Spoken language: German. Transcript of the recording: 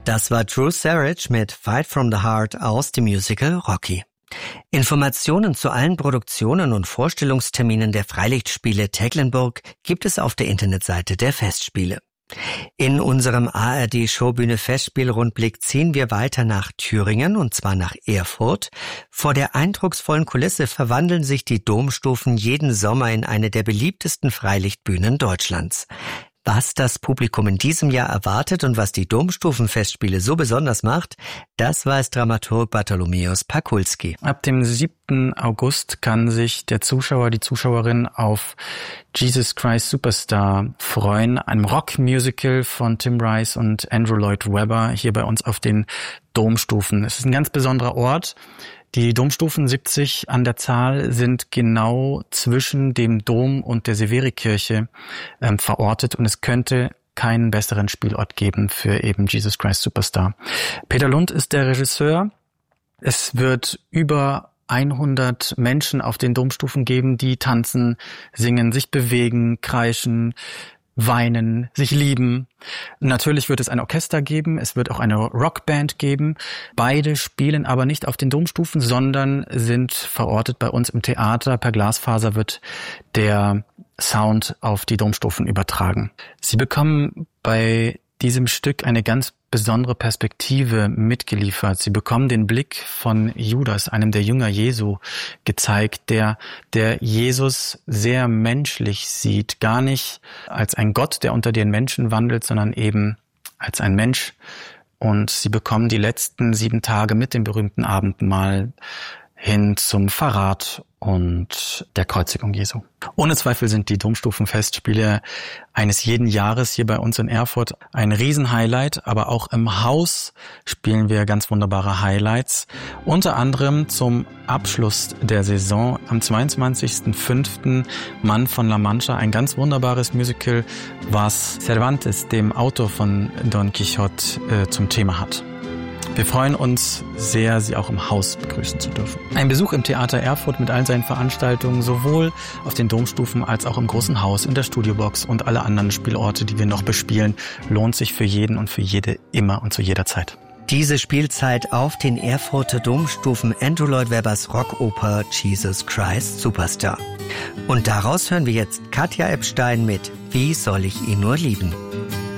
Das war Drew Sarich mit Fight from the Heart aus dem Musical Rocky. Informationen zu allen Produktionen und Vorstellungsterminen der Freilichtspiele Tecklenburg gibt es auf der Internetseite der Festspiele. In unserem ARD-Showbühne Festspielrundblick ziehen wir weiter nach Thüringen, und zwar nach Erfurt. Vor der eindrucksvollen Kulisse verwandeln sich die Domstufen jeden Sommer in eine der beliebtesten Freilichtbühnen Deutschlands. Was das Publikum in diesem Jahr erwartet und was die Domstufenfestspiele so besonders macht, das weiß Dramaturg Bartholomäus Pakulski. Ab dem 7. August kann sich der Zuschauer, die Zuschauerin auf Jesus Christ Superstar freuen, einem Rockmusical von Tim Rice und Andrew Lloyd Webber hier bei uns auf den Domstufen. Es ist ein ganz besonderer Ort. Die Domstufen, 70 an der Zahl, sind genau zwischen dem Dom und der Severikirche verortet, und es könnte keinen besseren Spielort geben für eben Jesus Christ Superstar. Peter Lund ist der Regisseur. Es wird über 100 Menschen auf den Domstufen geben, die tanzen, singen, sich bewegen, kreischen, weinen, sich lieben. Natürlich wird es ein Orchester geben, es wird auch eine Rockband geben. Beide spielen aber nicht auf den Domstufen, sondern sind verortet bei uns im Theater. Per Glasfaser wird der Sound auf die Domstufen übertragen. Sie bekommen bei diesem Stück eine ganz besondere Perspektive mitgeliefert. Sie bekommen den Blick von Judas, einem der Jünger Jesu, gezeigt, der Jesus sehr menschlich sieht, gar nicht als ein Gott, der unter den Menschen wandelt, sondern eben als ein Mensch. Und sie bekommen die letzten 7 Tage mit dem berühmten Abendmahl hin zum Verrat und der Kreuzigung Jesu. Ohne Zweifel sind die Domstufenfestspiele eines jeden Jahres hier bei uns in Erfurt ein Riesenhighlight, aber auch im Haus spielen wir ganz wunderbare Highlights. Unter anderem zum Abschluss der Saison am 22.05. Mann von La Mancha, ein ganz wunderbares Musical, was Cervantes, dem Autor von Don Quixote, zum Thema hat. Wir freuen uns sehr, Sie auch im Haus begrüßen zu dürfen. Ein Besuch im Theater Erfurt mit all seinen Veranstaltungen, sowohl auf den Domstufen als auch im Großen Haus, in der Studiobox und alle anderen Spielorte, die wir noch bespielen, lohnt sich für jeden und für jede immer und zu jeder Zeit. Diese Spielzeit auf den Erfurter Domstufen Andrew Lloyd Webbers Rockoper Jesus Christ Superstar. Und daraus hören wir jetzt Katja Epstein mit Wie soll ich ihn nur lieben?